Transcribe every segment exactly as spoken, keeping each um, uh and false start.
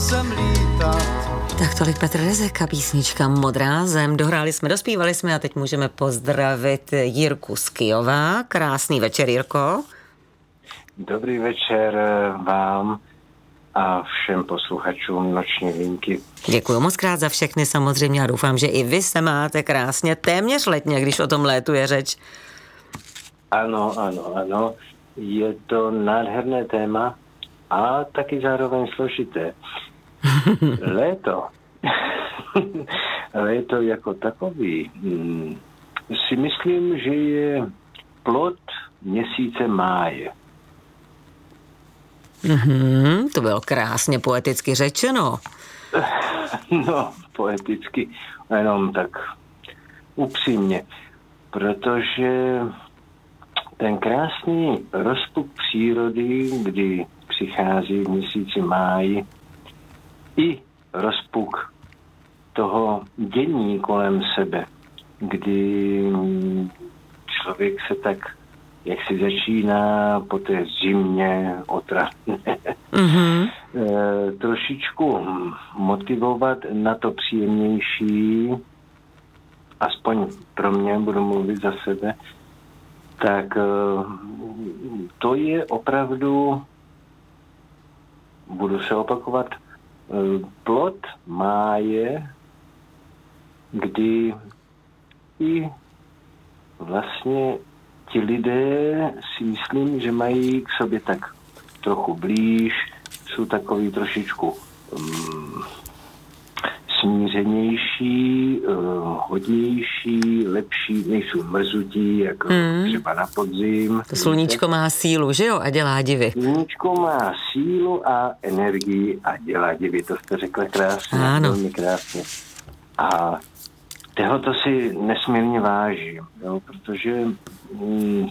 sem lítat. Tak tolik Petr Rezek a písnička Modrá zem. Dohráli jsme, dospívali jsme a teď můžeme pozdravit Jirku z Kyjova. Krásný večer, Jirko. Dobrý večer vám a všem posluchačům Noční linky. Děkuji moc krát za všechny samozřejmě a doufám, že i vy se máte krásně téměř letně, když o tom létu je řeč. Ano, ano, ano. Je to nádherné téma a taky zároveň složité. Léto. Léto jako takový hmm, si myslím, že je plod měsíce máje. Mm-hmm, to bylo krásně poeticky řečeno. No, poeticky, jenom tak upřímně, protože ten krásný rozpuk přírody, kdy přichází v měsíci máji, i rozpuk toho dění kolem sebe, kdy člověk se tak, jak si začíná po té zimě otravné, mm-hmm. e, trošičku motivovat na to příjemnější, aspoň pro mě, budu mluvit za sebe, tak e, to je opravdu, budu se opakovat, plod máje, kdy i vlastně ti lidé si myslím, že mají k sobě tak trochu blíž, jsou takový trošičku um, smířenější, uh, hodnější, lepší, nejsou mrzutí, jako hmm. třeba na podzim. To sluníčko má sílu, že jo? A dělá divy. Sluníčko má sílu a energii a dělá divy. To jste řekla krásně, ano. Velmi krásně. A tohoto si nesmírně vážím, jo, protože mm,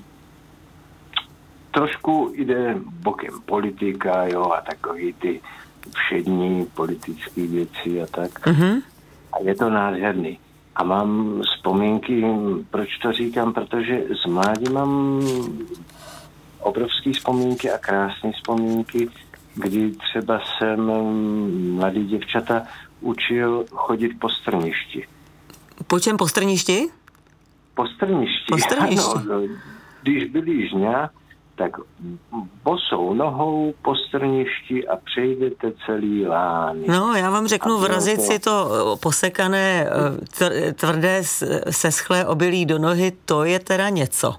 trošku jde bokem politika, jo, a takový ty všední politické věci a tak. Mm-hmm. A je to nádherný. A mám vzpomínky, proč to říkám, protože z mládí mám obrovské vzpomínky a krásné vzpomínky, kdy třeba jsem mladý děvčata učil chodit po strništi. Po čem po strništi? Po strništi. Po strništi. Ano, když byli žňa, tak bosou nohou po strništi a přejdete celý lány. No, já vám řeknu, vrazit to... si to posekané, tvrdé, seschlé obilí do nohy, to je teda něco.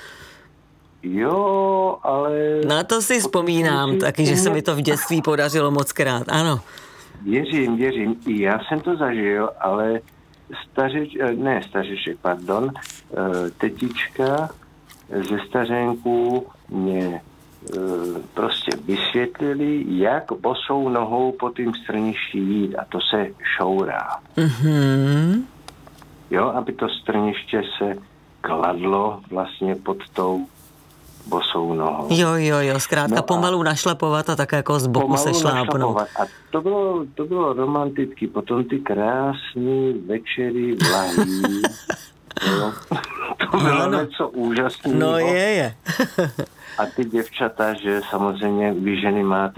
Jo, ale... Na to si vzpomínám taky, že se mi to v dětství podařilo moc krát, ano. Věřím, věřím. I já jsem to zažil, ale stařič, ne stařiček, pardon, tetička ze stařenku mě e, prostě vysvětlili, jak bosou nohou po tým strništi jít a to se šourá. Mm-hmm. Jo, aby to strniště se kladlo vlastně pod tou bosou nohou. Jo, jo, jo, zkrátka no pomalu našlapovat a tak jako z boku se šlápnout. A to bylo, to bylo romanticky, potom ty krásný večery vlahý. Jo. To bylo no, něco úžasného. No je, je. A ty děvčata, že samozřejmě vy ženy máte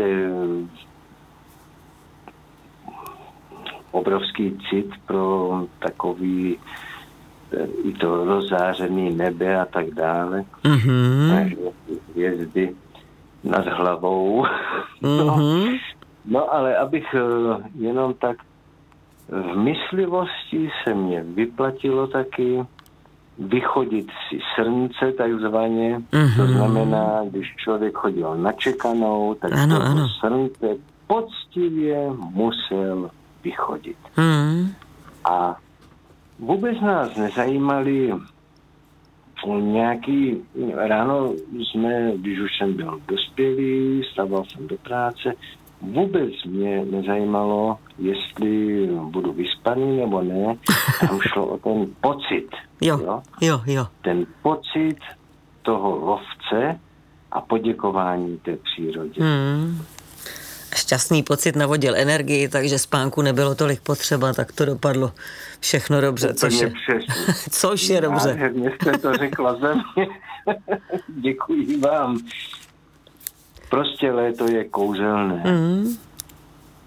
obrovský cit pro takový i to rozzářený nebe a tak dále. Mm-hmm. Hvězdy nad hlavou. Mm-hmm. No, no ale abych jenom tak v myslivosti se mě vyplatilo taky vychodit si srnce takzvaně, mm-hmm. to znamená, když člověk chodil na čekanou, tak ano, to ano. srnce poctivě musel vychodit. Mm. A vůbec nás nezajímali nějaký, ráno jsme, když už jsem byl dospělý, stával jsem do práce, vůbec mě nezajímalo, jestli budu vyspaný nebo ne. Tam šlo o ten pocit. Jo, jo, jo. jo. Ten pocit toho lovce a poděkování té přírodě. Hmm. Šťastný pocit navodil energii, takže spánku nebylo tolik potřeba, tak to dopadlo všechno dobře. Což je, což je dobře. Nádherně jste to řekla ze mě. Děkuji vám. Prostě léto je kouzelné. Mm.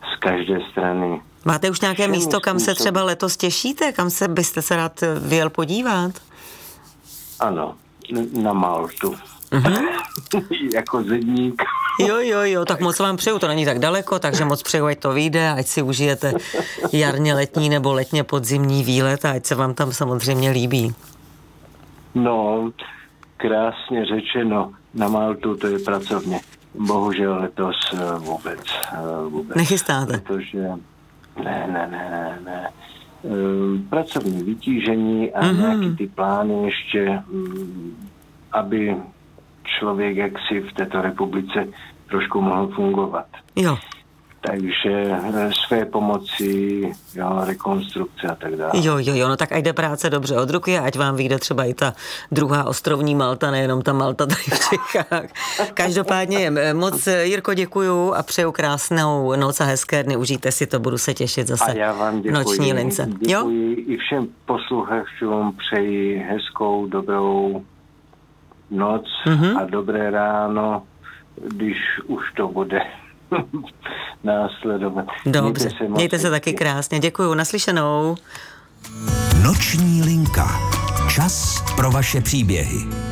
z každé strany. Máte už nějaké Všem místo, kam se způsob... třeba letos těšíte? Kam se byste se rád vyjel podívat? Ano, na Maltu. Mm-hmm. Jako zedník. Jo, jo, jo, tak moc vám přeju, to není tak daleko, takže moc přeju, ať to vyjde, ať si užijete jarně letní nebo letně podzimní výlet a ať se vám tam samozřejmě líbí. No, krásně řečeno, na Maltu to je pracovně. Bohužel letos vůbec. vůbec Nechystáte? Protože ne, ne, ne, ne, ne. Pracovní vytížení a mm-hmm. nějaký ty plány ještě, aby člověk jaksi v této republice trošku mohl fungovat. Jo. Takže své pomoci, jo, rekonstrukce a tak dále. Jo, jo, jo, no tak ať jde práce dobře od ruky, ať vám vyjde třeba i ta druhá ostrovní Malta, nejenom ta Malta tady v Čechách. Každopádně moc, Jirko, děkuju a přeju krásnou noc a hezké dny, užijte si to, budu se těšit zase. A já vám děkuji. Noční lince. Děkuji jo? I všem posluchačům, přeji hezkou, dobrou noc mm-hmm. a dobré ráno, když už to bude následovat. Dobře, mějte se, mějte se taky krásně. Děkuju, naslyšenou. Noční linka. Čas pro vaše příběhy.